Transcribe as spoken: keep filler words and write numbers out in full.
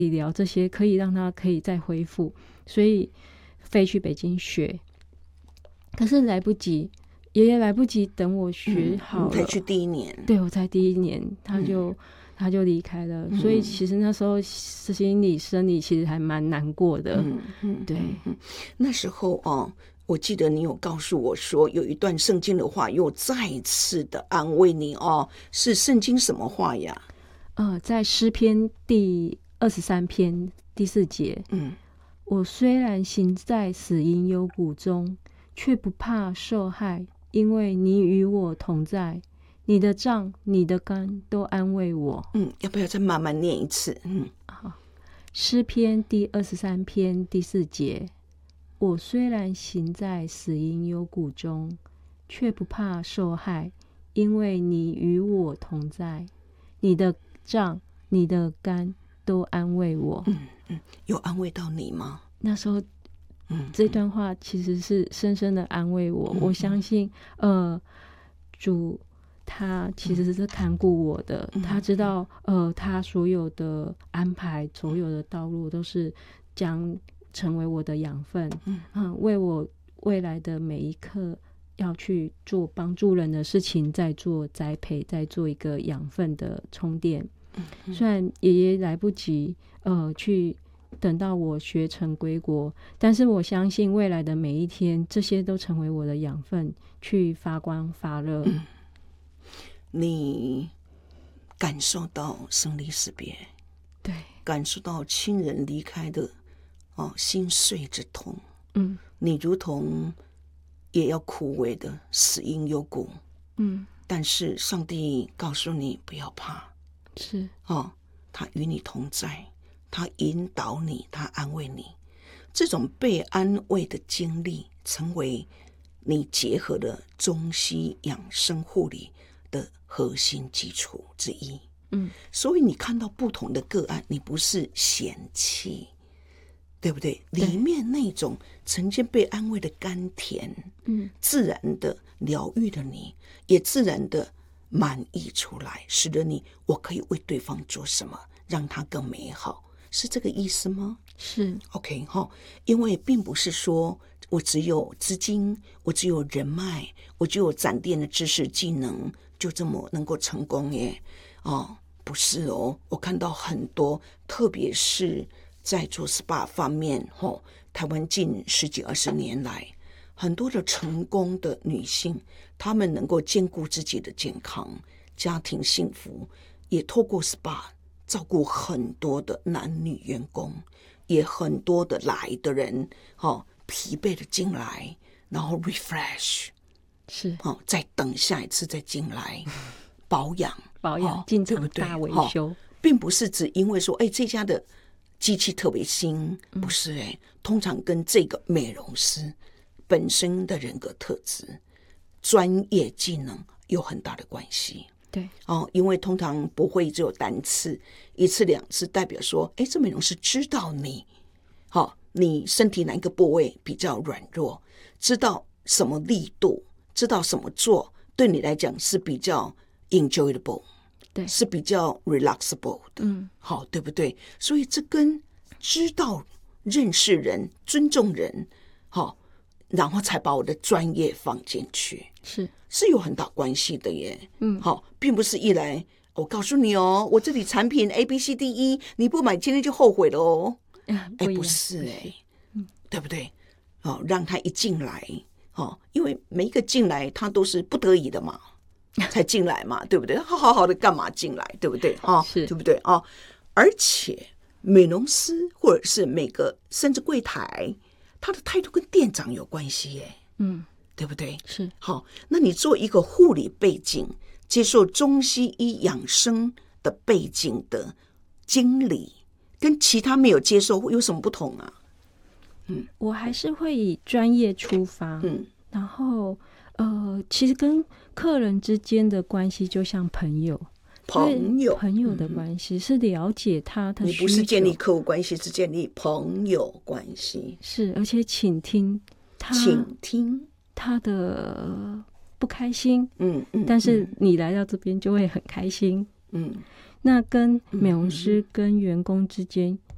理疗这些可以让他可以再恢复，所以飞去北京学。可是来不及，爷爷来不及等我学好了， 嗯、才去第一年， 对，我才第一年他就、嗯、他就离开了、嗯、所以其实那时候心理生理其实还蛮难过的。嗯嗯，对、 嗯、那时候哦，我记得你有告诉我说有一段圣经的话又再次的安慰你哦，是圣经什么话呀？ 呃，在诗篇第二十三篇第四节，嗯，我虽然行在死荫幽谷中，却不怕受害，因为你与我同在，你的杖你的竿都安慰我。 嗯，要不要再慢慢念一次？嗯， 好，诗篇第二十三篇第四节，我虽然行在死荫幽谷中，却不怕受害，因为你与我同在，你的杖你的竿都安慰我。 嗯嗯，有安慰到你吗？ 那时候嗯，这段话其实是深深的安慰我。嗯、我相信呃主他其实是看顾我的、嗯、他知道呃他所有的安排所有的道路都是将成为我的养分，嗯、呃、为我未来的每一刻要去做帮助人的事情在做栽培，在做一个养分的充电。嗯、虽然爷爷来不及呃去等到我学成归国，但是我相信未来的每一天这些都成为我的养分，去发光发热。嗯、 你感受到生离死别， 对， 感受到亲人离开的哦心碎之痛， 嗯， 你如同也要枯萎的死荫幽谷， 嗯， 但是上帝告诉你不要怕， 是哦，他与你同在，他引导你，他安慰你。这种被安慰的经历成为你结合了中西养生护理的核心基础之一。嗯，所以你看到不同的个案，你不是嫌弃，对不对？ 对， 里面那种曾经被安慰的甘甜，嗯，自然的疗愈了你，也自然的满溢出来，使得你我可以为对方做什么，让他更美好，是这个意思吗？ 是 OK 哈，因为并不是说我只有资金，我只有人脉，我只有攒电的知识技能，就这么能够成功耶？哦，不是哦，我看到很多，特别是在做 S P A 方面，哦，台湾近十几二十年来，很多的成功的女性，她们能够兼顾自己的健康、家庭幸福，也透过 S P A 照顾很多的男女员工，也很多的来的人，哦，疲惫的进来，然后 refresh， 是， 哦，再等下一次再进来保养。 保养进场大维修、哦、 并不是只因为说哎这家的机器特别新，不是哎，通常跟这个美容师本身的人格特质、专业技能有很大的关系。 对哦，因为通常不会只有单次，一次两次，代表说哎这美容师知道你好、哦，你身体哪一个部位比较软弱，知道什么力度，知道什么做对你来讲是比较enjoyable， 对， 是比较 relaxable 的，嗯，好，对不对？所以这跟知道、认识人、尊重人，好，然后才把我的专业放进去， 是是有很大关系的耶，嗯，好，并不是一来我告诉你哦，我这里产品 A B C D E， 你不买今天就后悔了哦，哎、嗯，不是哎，嗯，对不对？哦，让他一进来，哦，因为每一个进来他都是不得已的嘛。才进来嘛，对不对？好好好的干嘛进来，对不对啊？ 是， 对不对啊？而且美容师或者是每个甚至柜台，他的态度跟店长有关系耶，嗯，对不对？ 是。 好，那你做一个护理背景，接受中西医养生的背景的经理，跟其他没有接受有什么不同啊？ 嗯，我还是会以专业出发，嗯，然后呃，其实跟客人之间的关系就像朋友， 朋友朋友的关系、嗯、是了解他的需求， 你不是建立客户关系，是建立朋友关系， 是，而且倾听他， 倾听他的不开心， 嗯嗯， 但是你来到这边就会很开心， 嗯， 那跟美容师跟员工之间